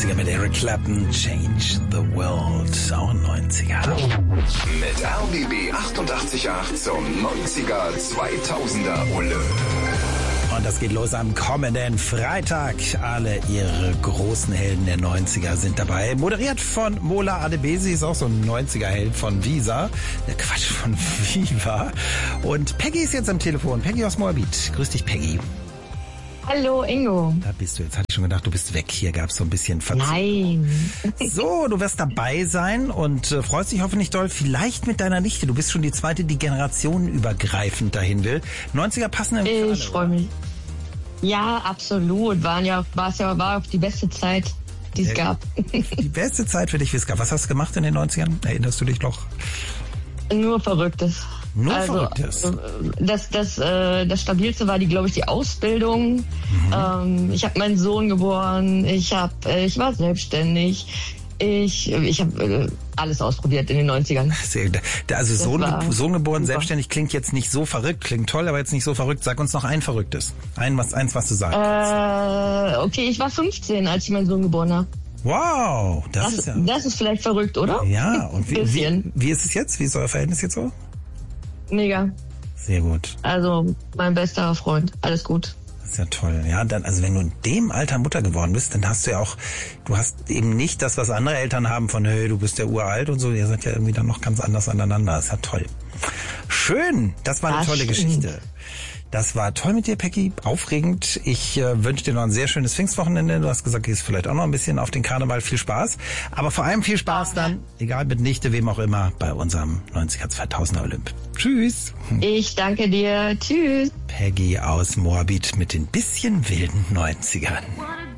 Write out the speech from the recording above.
90er mit Eric Clapton, Change the World, auch 90er. Mit RBB 88.8 zum 90er 2000er Ole. Und das geht los am kommenden Freitag. Alle ihre großen Helden der 90er sind dabei. Moderiert von Mola Adebisi, ist auch so ein 90er-Held von Visa. Quatsch, von Viva. Und Peggy ist jetzt am Telefon. Peggy aus Moabit. Grüß dich, Peggy. Hallo, Ingo. Da bist du. Jetzt hatte ich schon gedacht, du bist weg. Hier gab es so ein bisschen Verzug. Nein. So, du wirst dabei sein und freust dich hoffentlich doll. Vielleicht mit deiner Nichte. Du bist schon die zweite, die generationenübergreifend dahin will. 90er passen irgendwie für alle, Ich freue mich. Ja, absolut. War auch die beste Zeit, die es gab. Die beste Zeit für dich, wie es gab. Was hast du gemacht in den 90ern? Erinnerst du dich noch? Nur Verrücktes. Nur Verrücktes. Das Stabilste war glaube ich, die Ausbildung. Ich habe meinen Sohn geboren. Ich war selbstständig. Ich habe alles ausprobiert in den 90ern. Also Sohn geboren, super. selbstständig klingt jetzt nicht so verrückt, klingt toll, aber jetzt nicht so verrückt. Sag uns noch ein Verrücktes. Eins, was du sagst. Okay, ich war 15, als ich meinen Sohn geboren habe. Wow, das ist vielleicht verrückt, oder? Ja, und Bisschen. wie ist es jetzt? Wie ist euer Verhältnis jetzt so? Mega. Sehr gut. Also mein bester Freund. Alles gut. Das ist ja toll. Ja, also wenn du in dem Alter Mutter geworden bist, dann hast du hast eben nicht das, was andere Eltern haben von, hey, du bist ja uralt und so. Ihr seid ja irgendwie dann noch ganz anders aneinander. Das ist ja toll. Schön. Das war eine tolle Geschichte. Das war toll mit dir, Peggy. Aufregend. Ich wünsche dir noch ein sehr schönes Pfingstwochenende. Du hast gesagt, gehst vielleicht auch noch ein bisschen auf den Karneval. Viel Spaß. Aber vor allem viel Spaß dann, egal mit Nichte, wem auch immer, bei unserem 90er 2000er Olymp. Tschüss. Ich danke dir. Tschüss. Peggy aus Moabit mit den bisschen wilden 90ern.